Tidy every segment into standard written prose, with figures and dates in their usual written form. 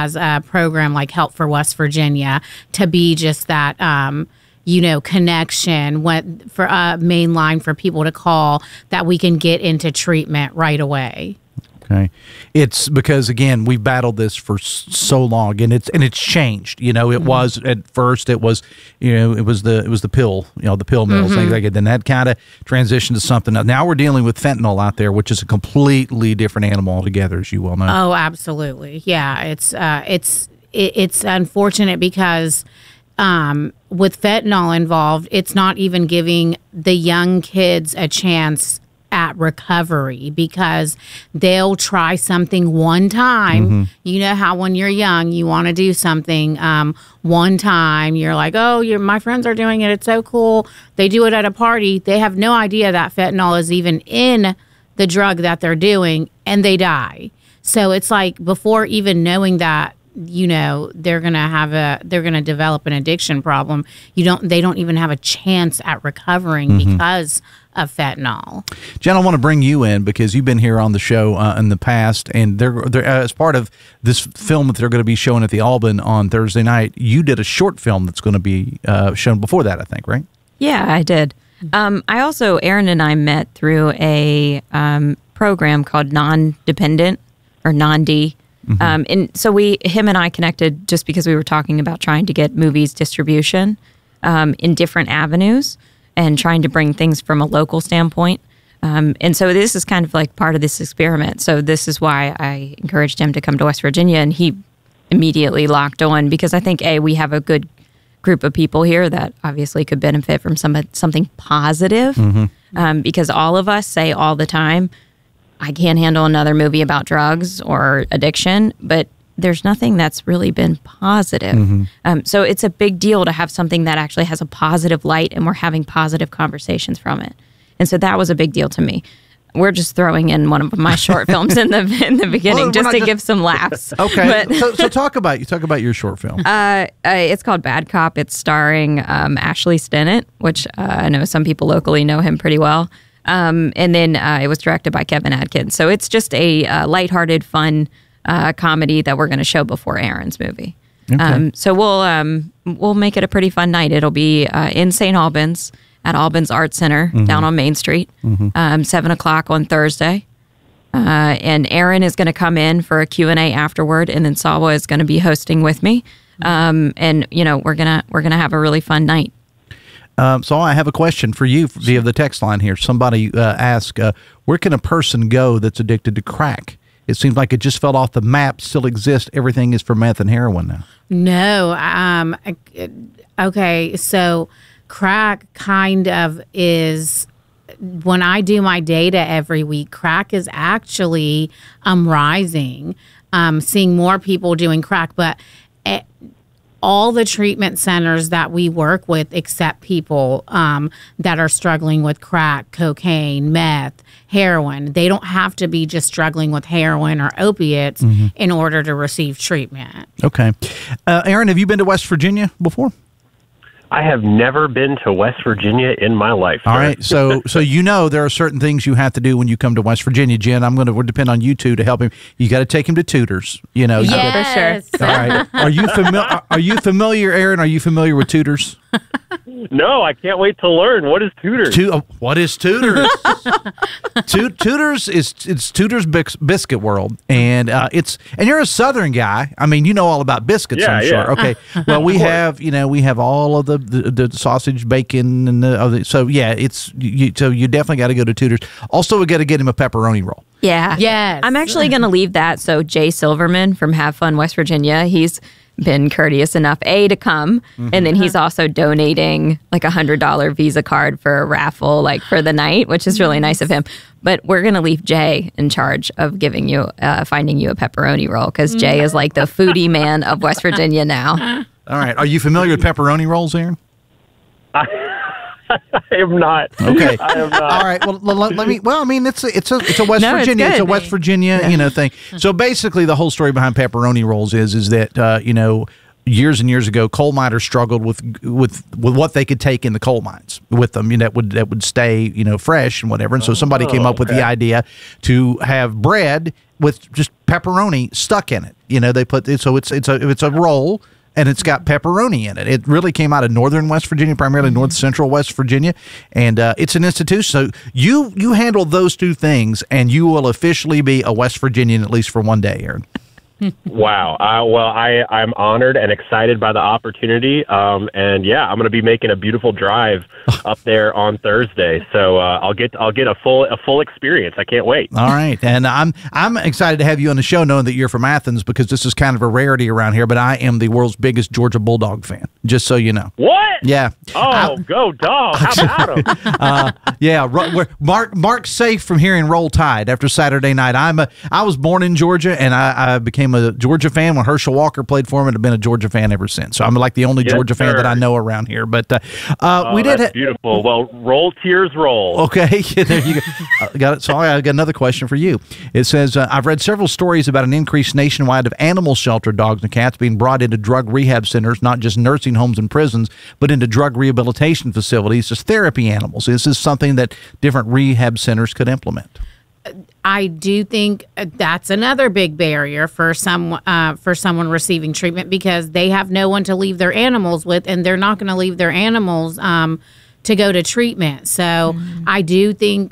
has a program like Help for West Virginia to be just that, connection for a main line for people to call that we can get into treatment right away. Okay, it's because again we've battled this for so long, and it's changed. It was at first it was the pill, the pill mills, things like that. Then that kind of transitioned to something else. Now we're dealing with fentanyl out there, which is a completely different animal altogether, as you well know. Oh, absolutely, yeah. It's unfortunate because with fentanyl involved, it's not even giving the young kids a chance at recovery because they'll try something one time. You know how when you're young, you want to do something one time. You're like, my friends are doing it. It's so cool. They do it at a party. They have no idea that fentanyl is even in the drug that they're doing, and they die. So it's like before even knowing that, they're gonna develop an addiction problem. They don't even have a chance at recovering because of fentanyl. Jen, I want to bring you in because you've been here on the show in the past, and they're as part of this film that they're going to be showing at the Alban on Thursday night. You did a short film that's going to be shown before that, I think, right? Yeah, I did. Aaron and I met through a program called Non-Dependent or Non-D. And so him and I connected just because we were talking about trying to get movies distribution in different avenues and trying to bring things from a local standpoint. And so this is kind of like part of this experiment. So this is why I encouraged him to come to West Virginia, and he immediately locked on because I think, we have a good group of people here that obviously could benefit from something positive because all of us say all the time, I can't handle another movie about drugs or addiction, but there's nothing that's really been positive. So it's a big deal to have something that actually has a positive light and we're having positive conversations from it. And so that was a big deal to me. We're just throwing in one of my short films in the beginning just to give some laughs. Okay, so talk about your short film. It's called Bad Cop. It's starring Ashley Stennett, which I know some people locally know him pretty well. And then it was directed by Kevin Adkins. So it's just a lighthearted, fun comedy that we're going to show before Aaron's movie. Okay. So we'll make it a pretty fun night. It'll be in St. Albans at Albans Art Center down on Main Street, 7:00 on Thursday. And Aaron is going to come in for a Q&A afterward, and then Salwa is going to be hosting with me. And we're gonna have a really fun night. So I have a question for you via the text line here. Somebody asked, where can a person go that's addicted to crack? It seems like it just fell off the map, still exists. Everything is for meth and heroin now. No. Okay, so crack kind of is, when I do my data every week, crack is actually rising. Seeing more people doing crack, but all the treatment centers that we work with accept people that are struggling with crack, cocaine, meth, heroin. They don't have to be just struggling with heroin or opiates in order to receive treatment. Okay. Aaron, have you been to West Virginia before? I have never been to West Virginia in my life. All right, so there are certain things you have to do when you come to West Virginia, Jen. We'll depend on you two to help him. You got to take him to Tutors. Yes. For sure. All right. Are you familiar, Aaron? Are you familiar with Tutors? No, I can't wait to learn. What is Tutors? What is Tutors? Tutors is Tutors Biscuit World, and you're a Southern guy. I mean, you know all about biscuits, I'm sure. Okay. Well, we have all of the sausage, bacon, and so you definitely got to go to Tutors. Also, we got to get him a pepperoni roll. Yeah. Yes. I'm actually going to leave that. So Jay Silverman from Have Fun West Virginia, he's been courteous enough to come, and then he's also donating like $100 Visa card for a raffle for the night, which is really nice of him. But we're gonna leave Jay in charge of finding you a pepperoni roll, because Jay is like the foodie man of West Virginia now. All right, are you familiar with pepperoni rolls, Aaron? I am not. Okay. I am not. All right. Well, let me. Well, I mean, it's a West Virginia. It's a West Virginia, thing. So basically, the whole story behind pepperoni rolls is that years and years ago, coal miners struggled with what they could take in the coal mines with them, that would stay, fresh and whatever. And so somebody came up with the idea to have bread with just pepperoni stuck in it. They put it, so it's a roll. And it's got pepperoni in it. It really came out of northern West Virginia, primarily north central West Virginia, and it's an institution. So you handle those two things, and you will officially be a West Virginian at least for one day, Aaron. Wow. I'm honored and excited by the opportunity. And yeah, I'm going to be making a beautiful drive up there on Thursday. So I'll get a full experience. I can't wait. All right. And I'm excited to have you on the show, knowing that you're from Athens, because this is kind of a rarity around here, but I am the world's biggest Georgia Bulldog fan, just so you know. What? Yeah. Oh, go dog. How about him? Yeah. Mark's safe from hearing Roll Tide after Saturday night. I was born in Georgia, and I became a Georgia fan when Herschel Walker played for him, and have been a Georgia fan ever since. So I'm like the only Georgia fan that I know around here. But we did. That's beautiful. Well, roll tears, roll. Okay, there you go. Got it. So I got another question for you. It says I've read several stories about an increase nationwide of animal shelter dogs and cats being brought into drug rehab centers, not just nursing homes and prisons, but into drug rehabilitation facilities as therapy animals. Is this something that different rehab centers could implement? I do think that's another big barrier for someone receiving treatment, because they have no one to leave their animals with, and they're not going to leave their animals to go to treatment. So I do think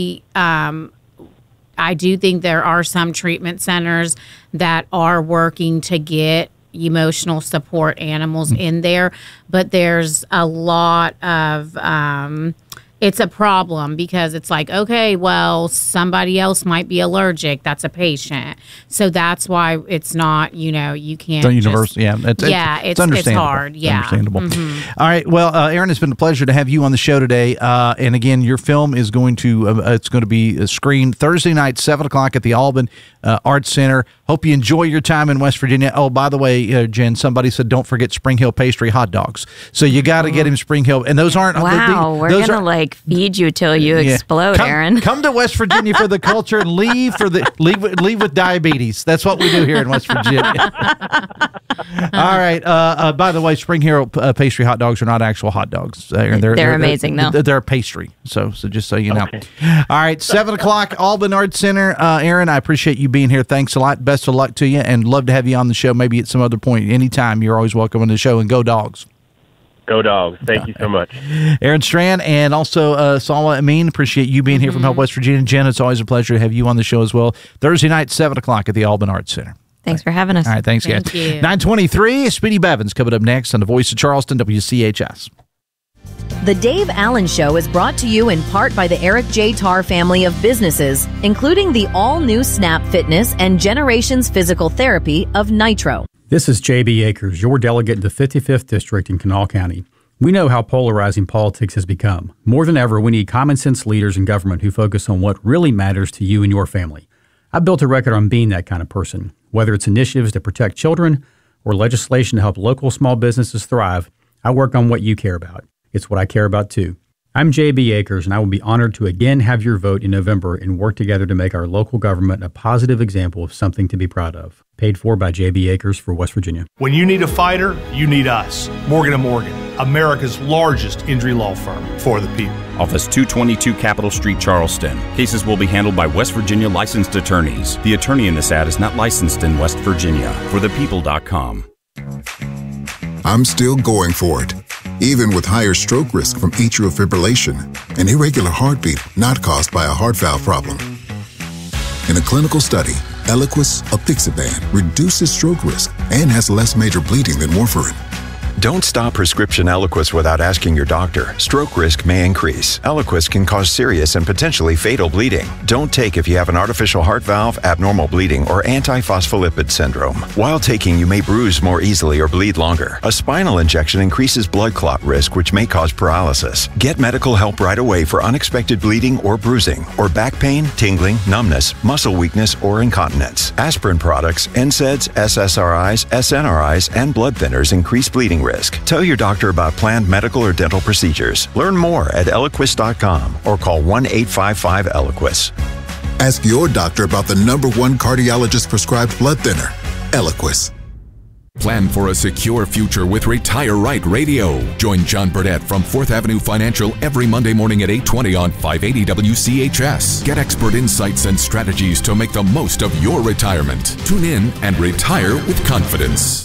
there are some treatment centers that are working to get emotional support animals in there, but there's a lot of it's a problem, because it's like, okay, well, somebody else might be allergic. That's a patient. So that's why it's not, you can't. It's universal. Yeah. It's understandable. It's hard. Yeah. Understandable. Mm-hmm. All right. Well, Aaron, it's been a pleasure to have you on the show today. And again, your film is going to be screened Thursday night, 7:00 at the Alban Arts Center. Hope you enjoy your time in West Virginia. Oh, by the way, Jen, somebody said don't forget Spring Hill Pastry hot dogs. So you got to get him Spring Hill, and those aren't. Wow, we're gonna feed you till you explode, Aaron. Come to West Virginia for the culture and leave with diabetes. That's what we do here in West Virginia. All right. By the way, Spring Hill pastry hot dogs are not actual hot dogs. They're amazing, though. They're a pastry. So just so you know. All right, 7:00 Alban Arts Center. Aaron, I appreciate you being here. Thanks a lot. Best of luck to you, and love to have you on the show. Maybe at some other point, anytime. You're always welcome on the show. And go Dogs. Go Dogs. Thank you so much. Aaron Strand and also Salma Amin, appreciate you being here from Help West Virginia. Jen, it's always a pleasure to have you on the show as well. Thursday night, 7:00 at the Alban Arts Center. Thanks for having us. All right, thanks, guys. Thank you. 9:23, Speedy Bevins coming up next on the Voice of Charleston, WCHS. The Dave Allen Show is brought to you in part by the Eric J. Tarr family of businesses, including the all-new Snap Fitness and Generations Physical Therapy of Nitro. This is J.B. Akers, your delegate in the 55th District in Kanawha County. We know how polarizing politics has become. More than ever, we need common-sense leaders in government who focus on what really matters to you and your family. I built a record on being that kind of person. Whether it's initiatives to protect children or legislation to help local small businesses thrive, I work on what you care about. It's what I care about, too. I'm J.B. Akers, and I will be honored to again have your vote in November and work together to make our local government a positive example of something to be proud of. Paid for by J.B. Akers for West Virginia. When you need a fighter, you need us. Morgan & Morgan, America's largest injury law firm for the people. Office 222 Capitol Street, Charleston. Cases will be handled by West Virginia licensed attorneys. The attorney in this ad is not licensed in West Virginia. ForThePeople.com. I'm still going for it, even with higher stroke risk from atrial fibrillation, an irregular heartbeat not caused by a heart valve problem. In a clinical study, Eliquis apixaban reduces stroke risk and has less major bleeding than warfarin. Don't stop prescription Eliquis without asking your doctor. Stroke risk may increase. Eliquis can cause serious and potentially fatal bleeding. Don't take if you have an artificial heart valve, abnormal bleeding, or antiphospholipid syndrome. While taking, you may bruise more easily or bleed longer. A spinal injection increases blood clot risk, which may cause paralysis. Get medical help right away for unexpected bleeding or bruising, or back pain, tingling, numbness, muscle weakness, or incontinence. Aspirin products, NSAIDs, SSRIs, SNRIs, and blood thinners increase bleeding risk. Tell your doctor about planned medical or dental procedures. Learn more at Eliquis.com or call 1-855-ELIQUIS. Ask your doctor about the #1 cardiologist prescribed blood thinner, Eliquis. Plan for a secure future with Retire Right Radio. Join John Burdett from 4th Avenue Financial every Monday morning at 8:20 on 580 WCHS. Get expert insights and strategies to make the most of your retirement. Tune in and retire with confidence.